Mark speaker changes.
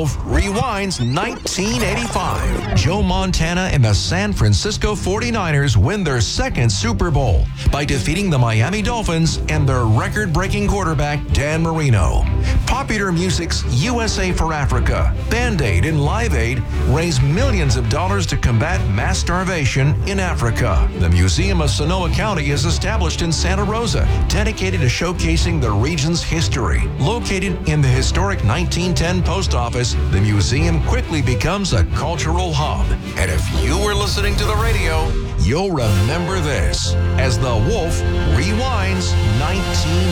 Speaker 1: Wolf rewinds 1985. Joe Montana and the San Francisco 49ers win their second Super Bowl by defeating the Miami Dolphins and their record-breaking quarterback, Dan Marino. Popular music's USA for Africa, Band-Aid, and Live Aid raise millions of dollars to combat mass starvation in Africa. The Museum of Sonoma County is established in Santa Rosa, dedicated to showcasing the region's history. Located in the historic 1910 post office, the museum quickly becomes a cultural hub. And if you were listening to the radio, you'll remember this as the Wolf rewinds 1985.